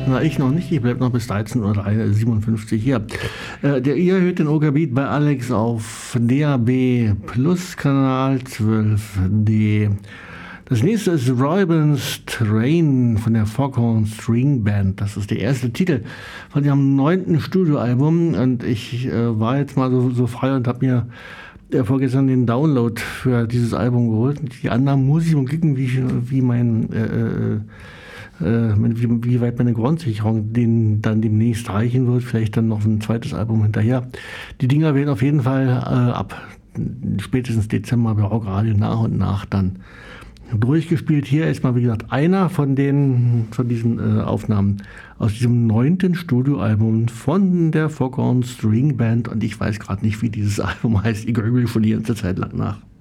Na, ich noch nicht. Ich bleibe noch bis 13:57 Uhr hier. Ihr hört den Ogerbeat bei Alex auf DAB Plus Kanal 12D. Das nächste ist Räubens Train von der Foghorn String Band. Das ist der erste Titel von ihrem 9. Studioalbum. Und ich war jetzt mal so frei und habe mir vorgestern den Download für dieses Album geholt. Die anderen muss ich mal klicken, wie weit meine Grundsicherung dann demnächst reichen wird. Vielleicht dann noch ein zweites Album hinterher. Die Dinger werden auf jeden Fall ab spätestens Dezember bei Rockradio nach und nach dann durchgespielt. Hier ist mal, wie gesagt, einer von diesen Aufnahmen aus diesem 9. Studioalbum von der Foghorn String Band. Und ich weiß gerade nicht, wie dieses Album heißt. Ich grübel schon die ganze Zeit lang nach.